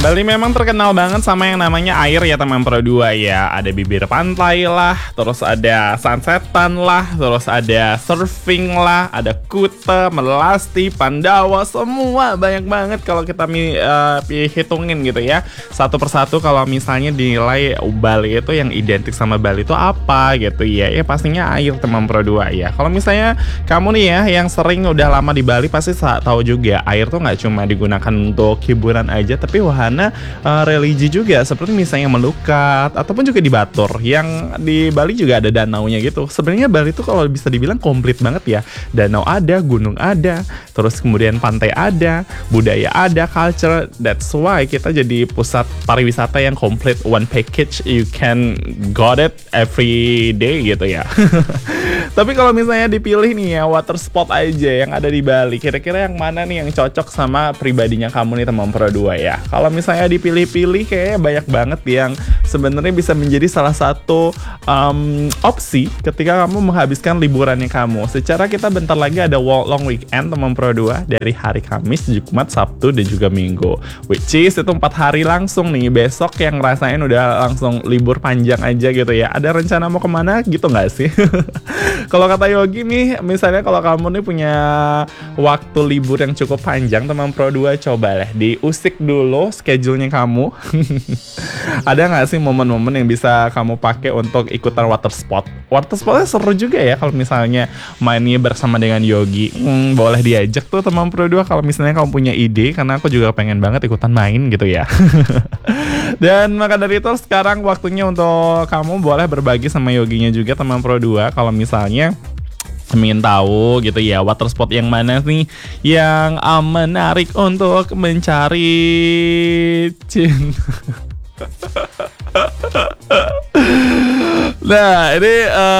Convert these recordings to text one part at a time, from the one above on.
Bali memang terkenal banget sama yang namanya air ya teman Pro 2 ya. Ada bibir pantai lah, terus ada sunsetan lah, terus ada surfing lah, ada Kuta, Melasti, Pandawa, semua banyak banget kalau kita hitungin gitu ya. Satu persatu kalau misalnya dinilai Bali itu yang identik sama Bali itu apa gitu ya. Ya pastinya air teman Pro 2 ya. Kalau misalnya kamu nih ya yang sering udah lama di Bali pasti tahu juga air tuh nggak cuma digunakan untuk hiburan aja, tapi wahana religi juga, seperti misalnya Melukat ataupun juga di Batur. Yang di Bali juga ada danaunya gitu. Sebenarnya Bali tuh kalau bisa dibilang komplit banget ya. Danau ada, gunung ada, terus kemudian pantai ada, budaya ada, culture. That's why kita jadi pusat pariwisata yang komplit, one package, you can got it every day gitu ya. Tapi kalau misalnya dipilih nih ya water spot aja yang ada di Bali, kira-kira yang mana nih yang cocok sama pribadinya kamu nih teman Pro 2 ya? Kalau misalnya dipilih-pilih kayaknya banyak banget yang sebenarnya bisa menjadi salah satu opsi ketika kamu menghabiskan liburannya kamu. Secara kita bentar lagi ada long weekend teman Pro 2 dari hari Kamis, Jumat, Sabtu, dan juga Minggu. Which is itu 4 hari langsung nih. Besok yang ngerasain udah langsung libur panjang aja gitu ya. Ada rencana mau kemana gitu nggak sih? Kalau kata Yogi nih, misalnya kalau kamu nih punya waktu libur yang cukup panjang teman Pro 2, coba deh diusik dulu schedule-nya kamu. Ada nggak sih momen-momen yang bisa kamu pakai untuk ikutan water spot? Water spotnya seru juga ya kalau misalnya mainnya bersama dengan Yogi. Boleh diajak tuh teman Pro 2 kalau misalnya kamu punya ide, karena aku juga pengen banget ikutan main gitu ya. Dan maka dari itu sekarang waktunya untuk kamu boleh berbagi sama Yoginya juga teman Pro 2 kalau misalnya ingin tahu gitu ya water spot yang mana nih yang menarik untuk mencari cinta. Nah ini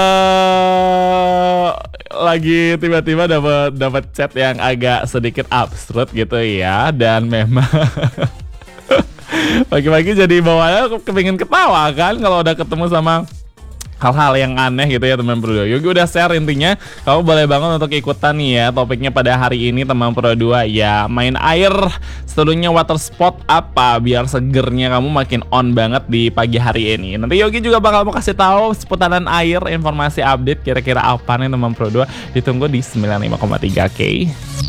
lagi tiba-tiba dapat chat yang agak sedikit absurd gitu ya, dan memang pagi-pagi jadi bawaannya kepingin ketawa kan kalau udah ketemu sama hal-hal yang aneh gitu ya teman Pro 2. Yogi udah share intinya kamu boleh banget untuk ikutan nih ya. Topiknya pada hari ini teman Pro 2 ya, main air, seluruhnya water spot apa biar segernya kamu makin on banget di pagi hari ini. Nanti Yogi juga bakal mau kasih tahu seputaran air, informasi update kira-kira apa nih teman Pro 2. Ditunggu di 95,3K.